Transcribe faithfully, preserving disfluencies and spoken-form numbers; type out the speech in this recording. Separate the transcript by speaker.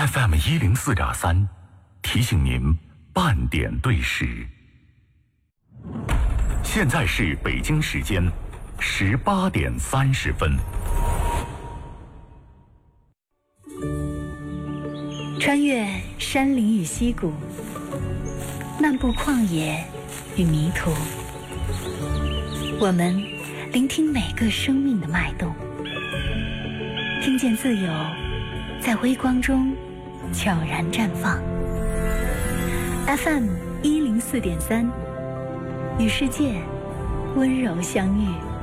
Speaker 1: F M 一零四点三，提醒您半点对时。现在是北京时间十八点三十分。
Speaker 2: 穿越山林与溪谷，漫步旷野与迷途，我们聆听每个生命的脉动，听见自由在微光中悄然绽放。F M 一零四点三，与世界温柔相遇。